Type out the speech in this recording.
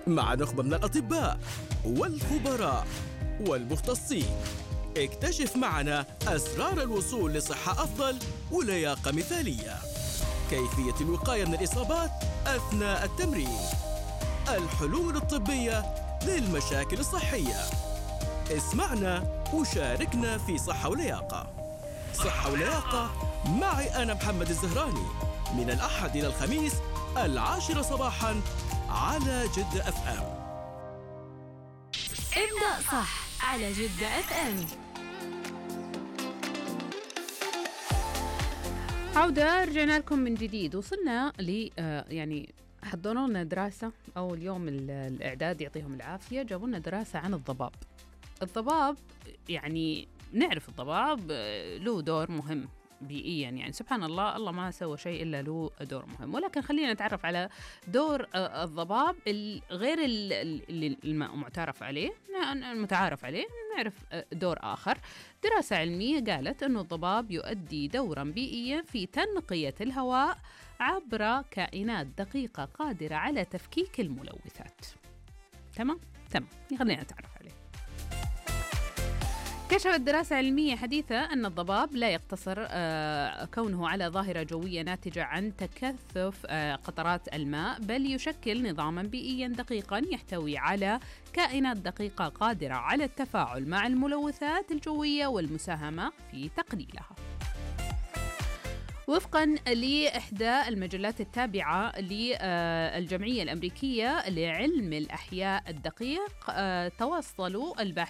مع نخبة من الأطباء والخبراء والمختصين. اكتشف معنا أسرار الوصول لصحة أفضل ولياقة مثالية، كيفية الوقاية من الإصابات أثناء التمرين، الحلول الطبية للمشاكل الصحية. اسمعنا وشاركنا في صحة ولياقة. صحة ولياقة معي أنا محمد الزهراني، من الأحد إلى الخميس 10 صباحاً على جدة اف ام. ابدأ صح على جدة اف ام. عودة، رجعنا لكم من جديد. وصلنا ل يعني حضروا لنا دراسة، أو اليوم الإعداد يعطيهم العافية جابوا لنا دراسة عن الضباب. الضباب يعني نعرف الضباب له دور مهم بيئيا، يعني سبحان الله، الله ما سوى شيء إلا له دور مهم. ولكن خلينا نتعرف على دور الضباب غير المعترف عليه، المتعارف عليه، نعرف دور آخر. دراسة علمية قالت أن الضباب يؤدي دورا بيئيا في تنقية الهواء عبر كائنات دقيقة قادرة على تفكيك الملوثات. تمام؟ خلينا نتعرف عليه. كشفت دراسة علمية حديثة أن الضباب لا يقتصر كونه على ظاهرة جوية ناتجة عن تكثف قطرات الماء، بل يشكل نظاما بيئيا دقيقا يحتوي على كائنات دقيقة قادرة على التفاعل مع الملوثات الجوية والمساهمة في تقليلها. وفقاً لإحدى المجلات التابعة للجمعية الأمريكية لعلم الأحياء الدقيق، توصلوا الباحثين